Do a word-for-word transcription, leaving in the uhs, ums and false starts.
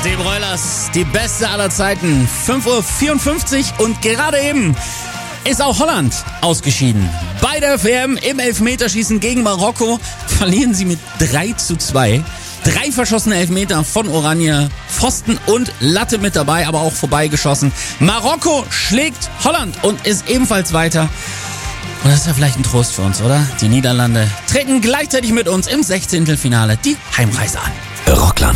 Die Broilers, die beste aller Zeiten. fünf Uhr vierundfünfzig und gerade eben ist auch Holland ausgeschieden. Bei der W M im Elfmeterschießen gegen Marokko verlieren sie mit drei zu zwei. Drei verschossene Elfmeter von Oranje, Pfosten und Latte mit dabei, aber auch vorbeigeschossen. Marokko schlägt Holland und ist ebenfalls weiter. Und das ist ja vielleicht ein Trost für uns, oder? Die Niederlande treten gleichzeitig mit uns im Sechzehntelfinale die Heimreise an. Rockland